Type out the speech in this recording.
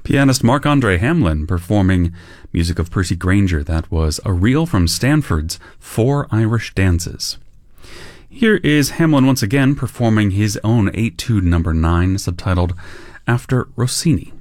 Pianist Marc-Andre Hamelin performing music of Percy Grainger. That was a reel from Stanford's Four Irish Dances. Here is Hamelin once again performing his own Etude No. 9, subtitled After Rossini.